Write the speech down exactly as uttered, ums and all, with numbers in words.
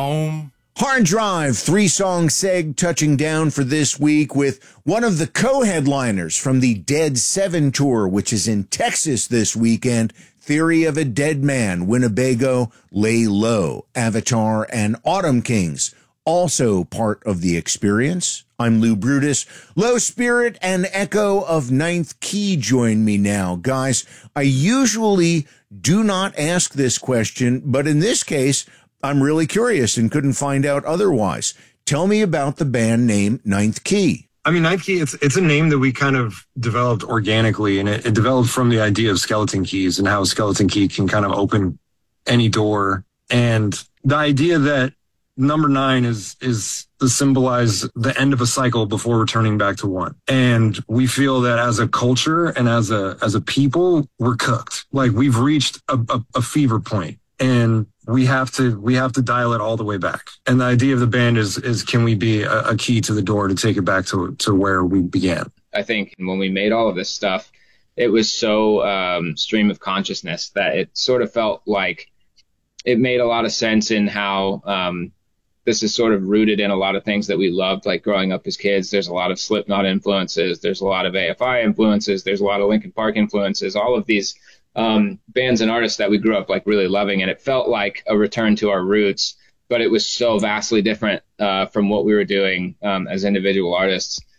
home. Hard Drive, three-song seg touching down for this week with one of the co-headliners from the Dead seven tour, which is in Texas this weekend. Theory of a Dead Man, Winnebago, Lay Low, Avatar, and Autumn Kings, also part of the experience. I'm Lou Brutus. Low Spirit and Echo of Ninth Key join me now. Guys, I usually do not ask this question, but in this case, I'm really curious and couldn't find out otherwise. Tell me about the band name Ninth Key. I mean, Ninth Key, it's it's a name that we kind of developed organically, and it, it developed from the idea of skeleton keys and how a skeleton key can kind of open any door. And the idea that number nine is is to symbolize the end of a cycle before returning back to one. And we feel that as a culture and as a as a people, we're cooked. Like we've reached a, a, a fever point, and we have to we have to dial it all the way back. And the idea of the band is is can we be a, a key to the door to take it back to to where we began? I think when we made all of this stuff, it was so um, stream of consciousness that it sort of felt like it made a lot of sense in how um, this is sort of rooted in a lot of things that we loved, like growing up as kids. There's a lot of Slipknot influences. There's a lot of A F I influences. There's a lot of Linkin Park influences. All of these um, bands and artists that we grew up like really loving. And it felt like a return to our roots, but it was so vastly different uh, from what we were doing um, as individual artists.